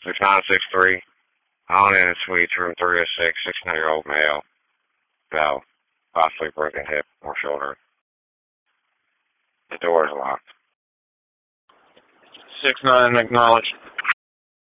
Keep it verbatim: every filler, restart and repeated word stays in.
six nine six three. On in suite room three oh six, sixty-nine-year-old male. Bell. Possibly broken hip or shoulder. The door is locked. six nine, acknowledged.